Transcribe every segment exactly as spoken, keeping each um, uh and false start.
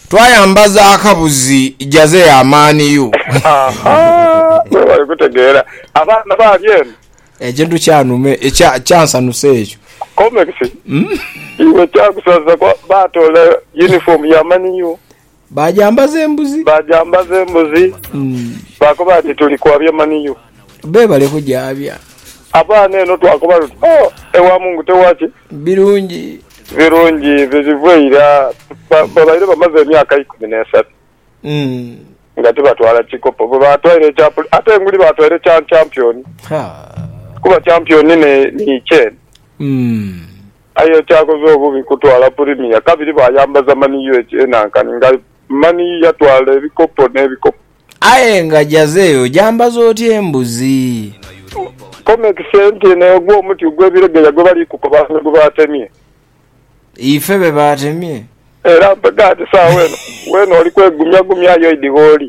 twayambaza akabuzi jaze ya maani yu aha bali kutegeera abaana babyeno ekintu kyanume ekya kyansanuse ekyo comics iwe kyakusaza kwa batola uniform ya maani yu bajambaza embuzi bajambaza embuzi bakoba ati tuli kwabya maani yu bebale kujabya abaana eno twakoba oh ewa Mungu tewachi birungi birungi bizivuira babaire bamaze emyaka ikumi n'esatu mm nga tibatwala kikopo bwe batwaire chapu ate nguli batwaire cha champion ha kuba champion ne ni chen mm ayo chakoze obubi kutwala premier kabiri bayambaza mani yo enankani nga mani yatwala ebikopo n'ebikopo aye nga jazeyo jambaza oti embuzi comic sente ne gwo muti gwebirege yagwe bali kukoba ne batemye ife be batemye era bagati sawa weno weno oli kwegumya gumya yo idigoli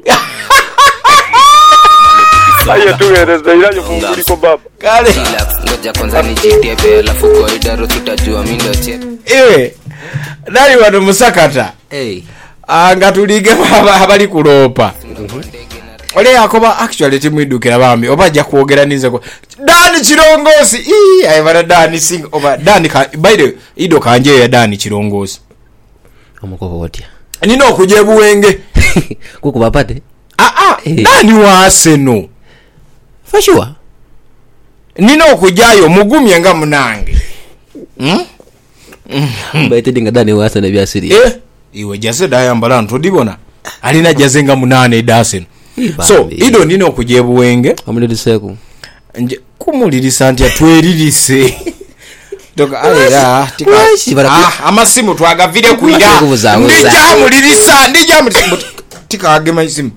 aye tuwereze ila yo munguli ko baba kale ngoja kwanza ni jitebe alafu koida ro tutajua mindo che ewe nali watu musakata eh anga tulige abali kulopa ole yakoba actually timwidukira bambi oba ajja kuogera nize ko Dani Kirongosi ii ayibara Dani sing oba Dani ka baide ido kanje ya Dani Kirongosi omukobo otya nino okujebu wenge kuko bapate ah ah hey. Dani wa Arsenal fashwa nino okujayo mugumye nga munange hm mm? baite dinga Dani wa Arsenal bya siri eh iwe jaze dayambala ntodibona alina jaze nga munane dasen so ido nino okujebu wenge omuliriseku nje kumulirisa nti atweririse doka alera tika ah amasimu twagavire kuira ndijamulirisa ndijamulirisa tika agema isimu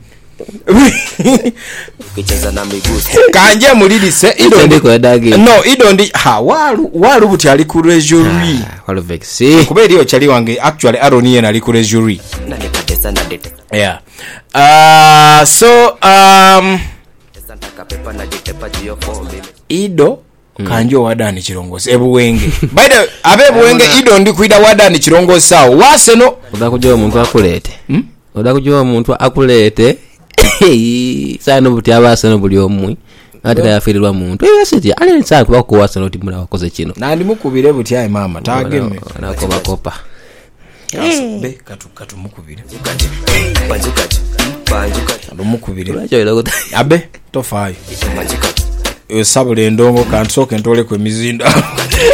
kicheza na miguu kanje mulirise ido ndiko dagi no ido ndi ha walu walu buti ali ku treasury walu vexi kubera iyo chali wange actually Aroni yena ali ku treasury na nikatesa na data yeah uh so um santaka pepa na ditepa jio for me ido mm. kanjo wadani Kirongosi ebuwenge by the abe buwenge ido ndi kuida wadani Kirongosi sawo waseno odakujoa omuntu akulete hmm? odakujoa omuntu akulete sana buti abaseno buli omwe ati kaya firirwa muntu eh asiti ali nsa twako waseno timula wakoze kino na ndi mukubire buti ayi mama tageme na koba kopa be katu katu mukubire banjuka banjuka ndo mukubire bacho ilo abe tofayo yo sabule ndongo kansoke ntole kwe mizinda